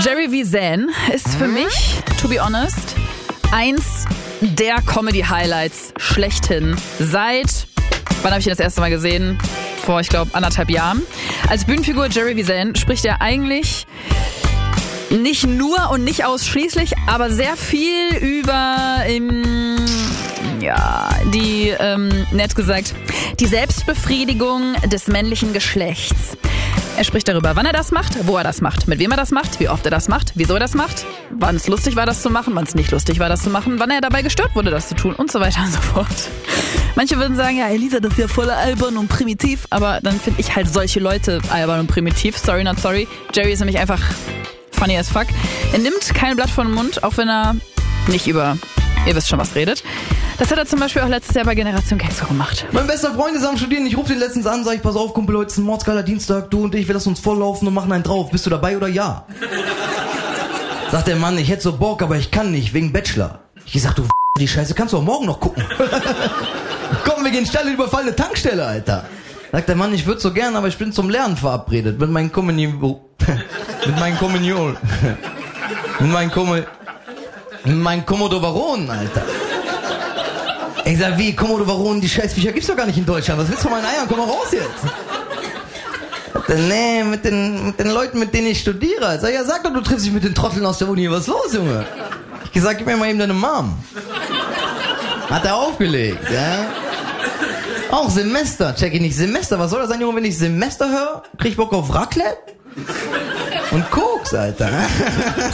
Jerry V. Zan ist für mich, to be honest, eins der Comedy-Highlights schlechthin. Seit, wann habe ich ihn das erste Mal gesehen? Vor, ich glaube, 1,5 Jahren. Als Bühnenfigur Jerry V. Zan spricht er eigentlich nicht nur und nicht ausschließlich, aber sehr viel über, nett gesagt, die Selbstbefriedigung des männlichen Geschlechts. Er spricht darüber, wann er das macht, wo er das macht, mit wem er das macht, wie oft er das macht, wieso er das macht, wann es lustig war, das zu machen, wann es nicht lustig war, das zu machen, wann er dabei gestört wurde, das zu tun und so weiter und so fort. Manche würden sagen, ja, Elisa, das ist ja voll albern und primitiv, aber dann finde ich halt solche Leute albern und primitiv. Sorry, not sorry. Jerry ist nämlich einfach funny as fuck. Er nimmt kein Blatt vor den Mund, auch wenn er nicht über, ihr wisst schon, was redet. Das hat er zum Beispiel auch letztes Jahr bei Generation Kexo gemacht. Mein bester Freund ist am Studieren, ich rufe den letztens an, sag ich, pass auf, Kumpel, heute ist ein mordsgeiler Dienstag, du und ich, wir lassen uns volllaufen und machen einen drauf. Bist du dabei oder ja? Sagt der Mann, ich hätte so Bock, aber ich kann nicht, wegen Bachelor. Ich sag, du die Scheiße, kannst du auch morgen noch gucken. Komm, wir gehen schnell überfallen eine Tankstelle, Alter. Sagt der Mann, ich würde so gern, aber ich bin zum Lernen verabredet. Mit meinen Kommunion. Mit meinen Komodowaronen, Alter. Ich sag, wie, Komodowaronen, die Scheißviecher gibt's doch gar nicht in Deutschland. Was willst du von meinen Eiern? Komm mal raus jetzt. Nee, mit den Leuten, mit denen ich studiere. Ich sag, ja, sag doch, du triffst dich mit den Trotteln aus der Uni. Was ist los, Junge? Ich gesagt, gib mir mal eben deine Mom. Hat er aufgelegt, ja? Auch Semester, check ich nicht. Semester, was soll das sein, Junge? Wenn ich Semester höre, krieg ich Bock auf Raclette? Und Koks, Alter.